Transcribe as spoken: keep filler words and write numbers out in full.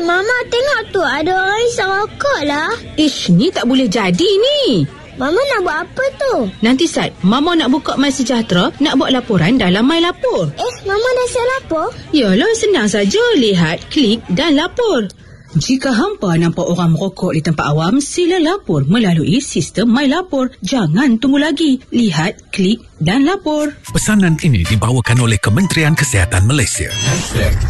Mama, tengok tu. Ada orang isap rokok lah. Ish, ni tak boleh jadi ni. Mama nak buat apa tu? Nanti Sat, Mama nak buka My Sejahtera, nak buat laporan dalam My Lapor. Eh, Mama dah siap lapor? Yalah, senang saja. Lihat, klik dan lapor. Jika hampa nampak orang merokok di tempat awam, sila lapor melalui sistem My Lapor. Jangan tunggu lagi. Lihat, klik dan lapor. Pesanan ini dibawakan oleh Kementerian Kesihatan Malaysia.